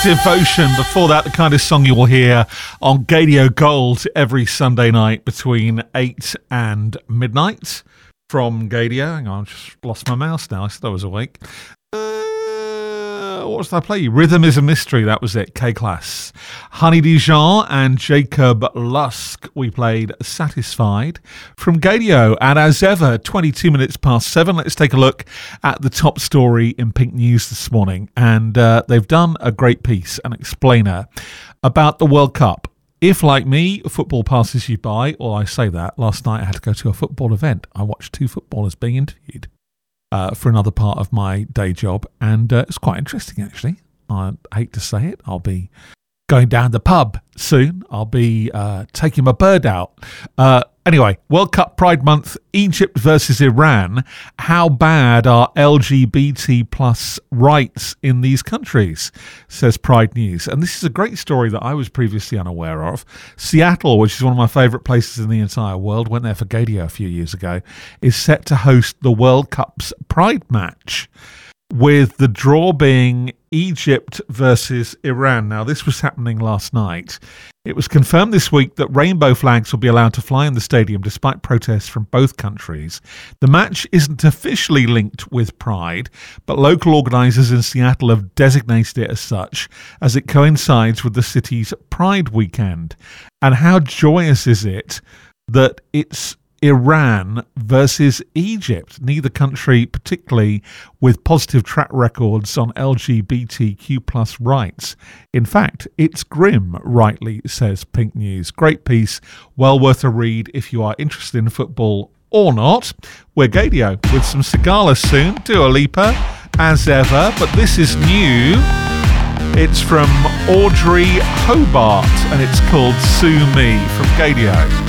Devotion. Before that, the kind of song you will hear on Gadio Gold every Sunday night between 8 and midnight from Gadio. Hang on, I've just lost my mouse now. I said I was awake. What did I play you? Rhythm is a Mystery. That was it. K-Class. Honey Dijon and Jacob Lusk. We played Satisfied from Gadio. And as ever, 22 minutes past 7. Let's take a look at the top story in Pink News this morning. And they've done a great piece, an explainer, about the World Cup. If, like me, football passes you by, or I say that, last night I had to go to a football event. I watched 2 footballers being interviewed for another part of my day job, and it's quite interesting, actually. I hate to say it. I'll be going down the pub soon. I'll be taking my bird out. Anyway, World Cup Pride Month, Egypt versus Iran. How bad are LGBT plus rights in these countries, says Pride News. And this is a great story that I was previously unaware of. Seattle, which is one of my favourite places in the entire world, went there for Gadio a few years ago, is set to host the World Cup's Pride match, with the draw being Egypt versus Iran. Now, this was happening last night. It was confirmed this week that rainbow flags will be allowed to fly in the stadium despite protests from both countries. The match isn't officially linked with Pride, but local organisers in Seattle have designated it as such, as it coincides with the city's Pride weekend. And how joyous is it that it's Iran versus Egypt, neither country particularly with positive track records on LGBTQ plus rights. In fact, it's grim, rightly says Pink News. Great piece, well worth a read if you are interested in football or not. We're Gadio with some Sigala soon, Dua Lipa as ever, but this is new. It's from Audrey Hobart and it's called Sue Me from Gadio.